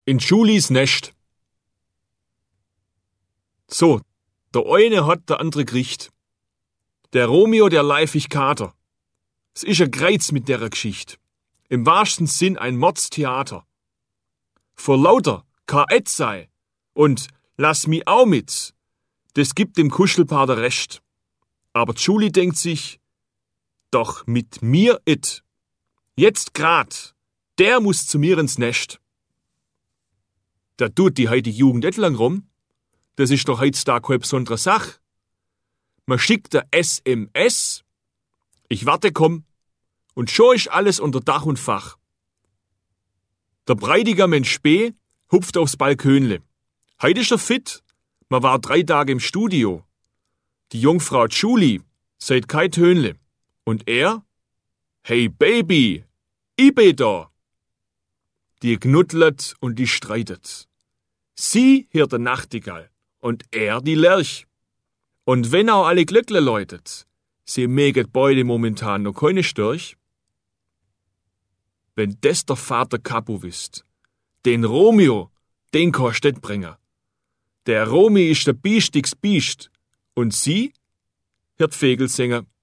In Julis Nest. So, der eine hat, der andere kriegt. Der Romeo, der leifig Kater. Es ist ein Greiz mit der Geschichte. Im wahrsten Sinn ein Mordstheater. Vor lauter K.Et. sei und lass mi auch mit, das gibt dem Kuschelpaar der Recht. Aber Julie denkt sich, doch mit mir it. Jetzt grad, der muss zu mir ins Nest. Da tut die heutige Jugend nicht lang rum. Das ist doch heutzutage keine besondere Sache. Man schickt der SMS, ich warte, komm, und schon ist alles unter Dach und Fach. Der Bräutigam in Spee hupft aufs Balkönle. Heute ist er fit, man war 3 Tage im Studio. Die Jungfrau Julie seid kein Tönle. Und er? Hey Baby, ich bin da. Die knuddelt und die streitet. Sie hört der Nachtigall und er die Lerch. Und wenn auch alle Glöckle läutet, sie mäget beide momentan noch keine Störch. Wenn das der Vater Capo wisst, den Romeo, den kannst du nicht bringen. Der Romi ist der biestigs Biest und sie hört Vögel singen.